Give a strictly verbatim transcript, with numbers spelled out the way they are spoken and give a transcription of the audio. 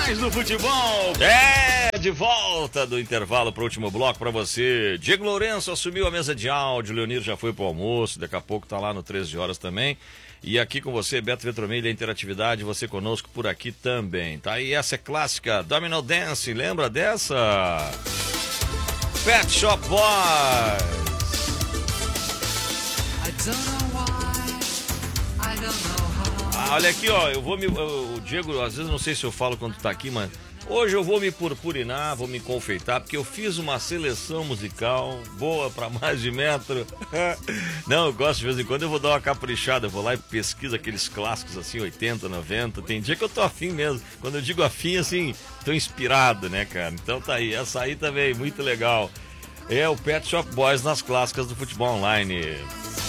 mais no futebol. É, de volta do intervalo para o último bloco para você. Diego Lourenço assumiu a mesa de áudio, Leonir já foi pro almoço, daqui a pouco tá lá no treze horas também. E aqui com você, Beto Vetromilha, Interatividade, você conosco por aqui também, tá? E essa é clássica, Domino Dance, lembra dessa? Pet Shop Boys. Ah, olha aqui, ó, eu vou me... O Diego, às vezes não sei se eu falo quando tá aqui, mas hoje eu vou me purpurinar, vou me confeitar, porque eu fiz uma seleção musical boa pra mais de metro. Não, eu gosto de vez em quando, eu vou dar uma caprichada, eu vou lá e pesquiso aqueles clássicos assim, oitenta, noventa, tem dia que eu tô afim mesmo. Quando eu digo afim, assim, tô inspirado, né, cara? Então tá aí, essa aí também, muito legal. É o Pet Shop Boys nas clássicas do futebol online.